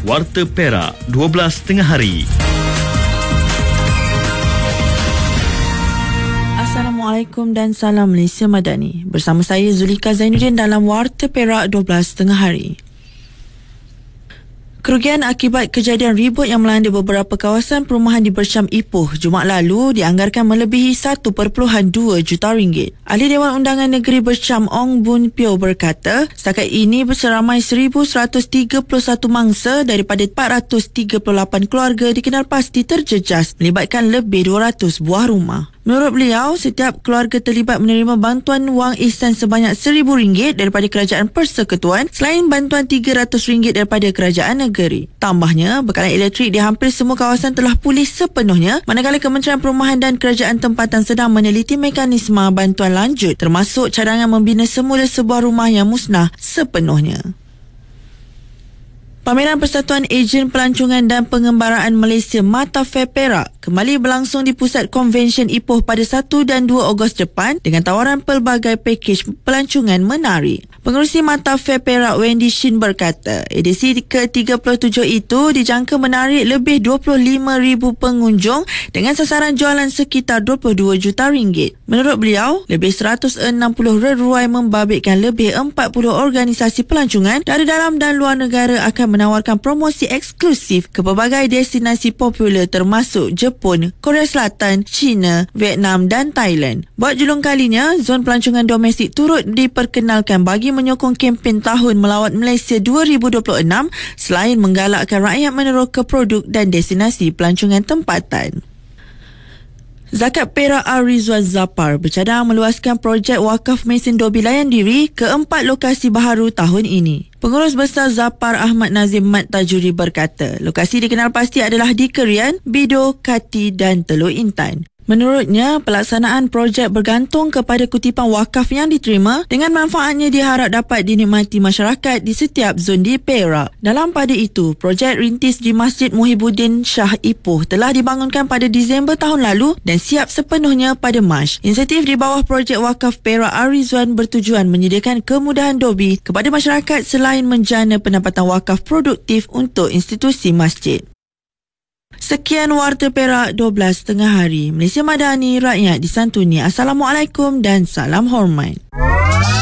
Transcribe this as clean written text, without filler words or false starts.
Warta Perak 12 tengah hari. Assalamualaikum dan salam Malaysia Madani. Bersama saya Zulika Zainuddin dalam Warta Perak 12 tengah hari. Kerugian akibat kejadian ribut yang melanda beberapa kawasan perumahan di Bersyam Ipoh Jumaat lalu dianggarkan melebihi 1.2 juta ringgit. Ahli Dewan Undangan Negeri Bersyam Ong Boon Pyo berkata, setakat ini berseramai 1,131 mangsa daripada 438 keluarga dikenal pasti terjejas melibatkan lebih 200 buah rumah. Menurut beliau, setiap keluarga terlibat menerima bantuan wang ihsan sebanyak RM1,000 daripada Kerajaan Persekutuan selain bantuan RM300 daripada Kerajaan Negeri. Tambahnya, bekalan elektrik di hampir semua kawasan telah pulih sepenuhnya, manakala Kementerian Perumahan dan Kerajaan Tempatan sedang meneliti mekanisme bantuan lanjut termasuk cadangan membina semula sebuah rumah yang musnah sepenuhnya. Pameran Persatuan Ejen Pelancongan dan Pengembaraan Malaysia Mata Fair Perak kembali berlangsung di Pusat Konvensyen Ipoh pada 1 dan 2 Ogos depan dengan tawaran pelbagai pakej pelancongan menarik. Pengerusi Mata Fair Perak Wendy Shin berkata, edisi ke-37 itu dijangka menarik lebih 25,000 pengunjung dengan sasaran jualan sekitar 22 juta ringgit. Menurut beliau, lebih 160 reruai membabitkan lebih 40 organisasi pelancongan dari dalam dan luar negara akan menawarkan promosi eksklusif ke pelbagai destinasi popular termasuk Jepun, Korea Selatan, China, Vietnam dan Thailand. Buat julung kalinya, zon pelancongan domestik turut diperkenalkan bagi menyokong kempen Tahun Melawat Malaysia 2026 selain menggalakkan rakyat meneroka produk dan destinasi pelancongan tempatan. Zakat Perak Rizwan Zapar bercadang meluaskan projek wakaf mesin dobi layan diri ke 4 lokasi baharu tahun ini. Pengurus Besar Zapar Ahmad Nazim Mat Tajuri berkata, lokasi dikenal pasti adalah di Kerian, Bido, Kati dan Teluk Intan. Menurutnya, pelaksanaan projek bergantung kepada kutipan wakaf yang diterima dengan manfaatnya diharap dapat dinikmati masyarakat di setiap zon di Perak. Dalam pada itu, projek rintis di Masjid Muhyiddin Shah Ipoh telah dibangunkan pada Disember tahun lalu dan siap sepenuhnya pada Mac. Insentif di bawah projek wakaf Perak Rizwan bertujuan menyediakan kemudahan dobi kepada masyarakat selain menjana pendapatan wakaf produktif untuk institusi masjid. Sekian Warta Perak 12 tengah hari. Malaysia Madani, rakyat disantuni. Assalamualaikum dan salam hormat.